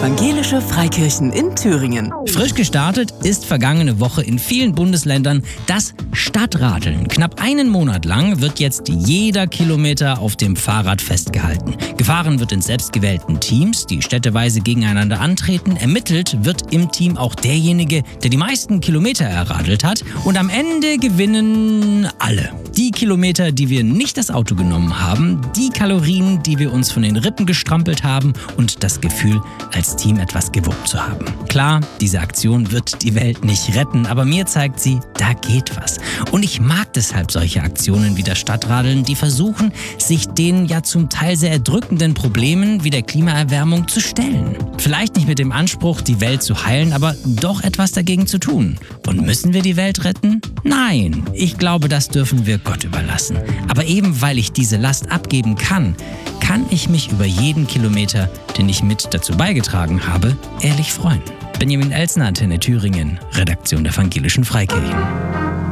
Evangelische Freikirchen in Thüringen. Frisch gestartet ist vergangene Woche in vielen Bundesländern das Stadtradeln. Knapp einen Monat lang wird jetzt jeder Kilometer auf dem Fahrrad festgehalten. Gefahren wird in selbstgewählten Teams, die städteweise gegeneinander antreten. Ermittelt wird im Team auch derjenige, der die meisten Kilometer erradelt hat. Und am Ende gewinnen alle. Die Kilometer, die wir nicht das Auto genommen haben, die Kalorien, die wir uns von den Rippen gestrampelt haben und das Gefühl, als Team etwas gewuppt zu haben. Klar, diese Aktion wird die Welt nicht retten, aber mir zeigt sie, da geht was. Und ich mag deshalb solche Aktionen wie das Stadtradeln, die versuchen, sich den ja zum Teil sehr erdrückenden Problemen wie der Klimaerwärmung zu stellen. Vielleicht nicht mit dem Anspruch, die Welt zu heilen, aber doch etwas dagegen zu tun. Und müssen wir die Welt retten? Nein, ich glaube, das dürfen wir Gott überlassen. Aber eben weil ich diese Last abgeben kann ich mich über jeden Kilometer, den ich mit dazu beigetragen habe, ehrlich freuen. Benjamin Elsner, Antenne Thüringen, Redaktion der Evangelischen Freikirchen.